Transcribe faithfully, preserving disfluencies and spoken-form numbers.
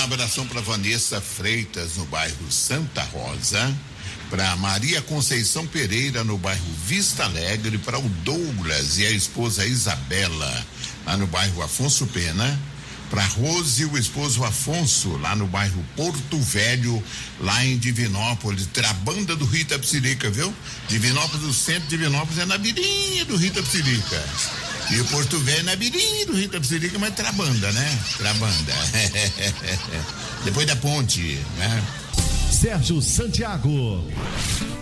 abração para Vanessa Freitas, no bairro Santa Rosa. Para Maria Conceição Pereira, no bairro Vista Alegre. Para o Douglas e a esposa Isabela, lá no bairro Afonso Pena. Para Rose e o esposo Afonso, lá no bairro Porto Velho, lá em Divinópolis. Trabanda do Rio Itapecerica, viu? Divinópolis, o centro de Divinópolis é na beirinha do Rio Itapecerica. E o Porto Velho é na beirinha do Rio Itapecerica, mas Trabanda, né? Trabanda. Depois da ponte, né? Sérgio Santiago.